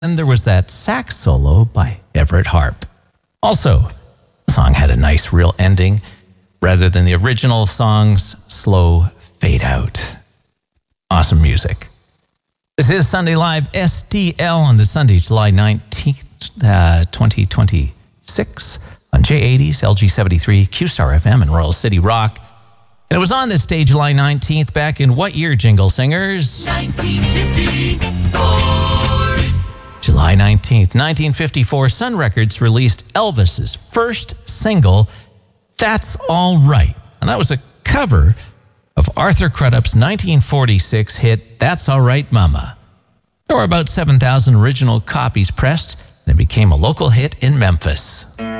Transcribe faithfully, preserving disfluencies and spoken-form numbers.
And there was that sax solo by Everett Harp. Also, the song had a nice real ending rather than the original song's slow fade out. Awesome music. This is Sunday Live S D L on the Sunday, July nineteenth, uh, twenty twenty-six on J eighties, L G seventy-three, Q-Star F M, and Royal City Rock. And it was on this day, July nineteenth, back in what year, Jingle Singers? nineteen fifty-four. July nineteenth, nineteen fifty-four, Sun Records released Elvis's first single, That's All Right. And that was a cover of Arthur Crudup's nineteen forty-six hit, That's All Right, Mama. There were about seven thousand original copies pressed, and it became a local hit in Memphis.